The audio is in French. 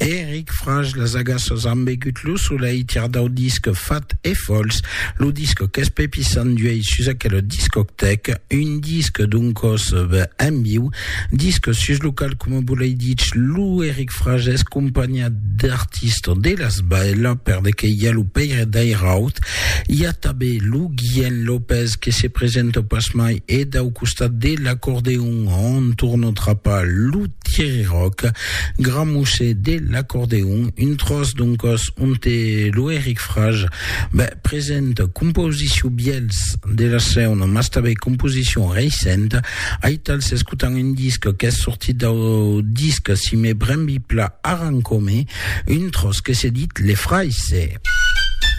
Eric Frage, la zagas ambegut l'usulei tire dau disque Fat et False, le disque qu'espe pisanduei sus aquel discothèque, un disque duncos ambiu, disque sus local comme boulei ditch Lou Eric Frage es compagnia d'artistes de las Baella per de que y a lu peire d'airaut, y a tabé Lou Guillén Lopez que se présente au pasmai et dau costat de l'accordéon en tourne trapa Lou Thierry Rock, Gramoussé de l'accordéon, une trosse duncos unte Lou Eric Frage, présente composition biels de la scène, mastabe composition recente, aital s'escutant un disque qui est sorti d'un disque si me brembipla arancome, une trosse que se dit Les Fraise.